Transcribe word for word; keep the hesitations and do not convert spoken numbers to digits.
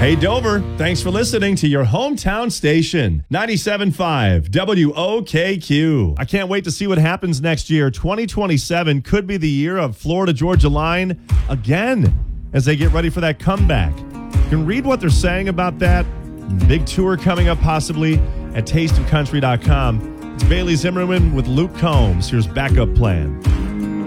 Hey, Dover, thanks for listening to your hometown station, ninety-seven point five W O K Q. I can't wait to see what happens next year. twenty twenty-seven could be the year of Florida-Georgia Line again as they get ready for that comeback. You can read what they're saying about that. Big tour coming up possibly at taste of country dot com. It's Bailey Zimmerman with Luke Combs. Here's Backup Plan.